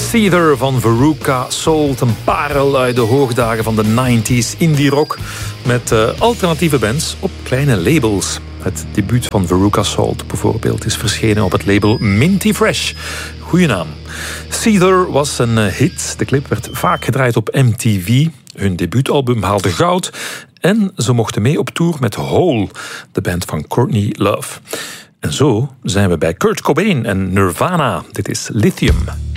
Seether van Veruca Salt, een parel uit de hoogdagen van de 90s indie rock met alternatieve bands op kleine labels. Het debuut van Veruca Salt bijvoorbeeld is verschenen op het label Minty Fresh. Goeie naam. Seether was een hit. De clip werd vaak gedraaid op MTV. Hun debuutalbum haalde goud. En ze mochten mee op tour met Hole, de band van Courtney Love. En zo zijn we bij Kurt Cobain en Nirvana. Dit is Lithium.